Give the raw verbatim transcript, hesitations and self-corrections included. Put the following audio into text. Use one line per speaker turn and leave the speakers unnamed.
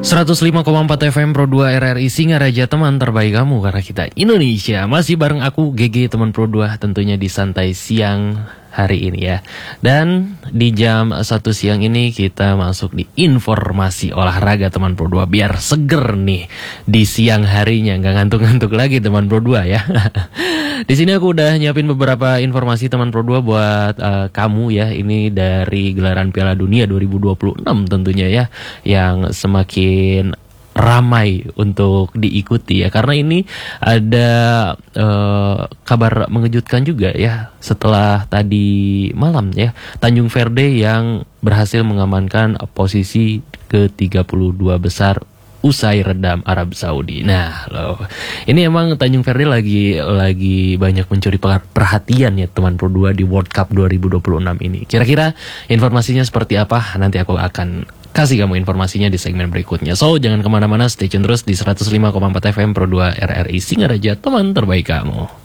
seratus lima koma empat F M Pro dua R R I Singaraja, teman terbaik kamu karena kita Indonesia. Masih bareng aku G G teman Pro dua tentunya di santai siang hari ini ya. Dan di jam satu siang ini kita masuk di informasi olahraga teman Pro dua biar seger nih di siang harinya, nggak ngantuk-ngantuk lagi teman Pro dua ya. Di sini aku udah nyiapin beberapa informasi teman Pro dua buat uh, kamu ya. Ini dari gelaran Piala Dunia dua ribu dua puluh enam tentunya ya, yang semakin ramai untuk diikuti ya, karena ini ada uh, kabar mengejutkan juga ya setelah tadi malam ya, Tanjung Verde yang berhasil mengamankan posisi ke tiga puluh dua besar usai redam Arab Saudi. Nah, loh, ini emang Tanjung Verde lagi lagi banyak mencuri perhatian ya teman Pro dua di World Cup dua ribu dua puluh enam ini. Kira-kira informasinya seperti apa? Nanti aku akan kasih kamu informasinya di segmen berikutnya. So, jangan kemana-mana, stay tune terus di seratus lima koma empat F M Pro dua R R I Singaraja, teman terbaik kamu.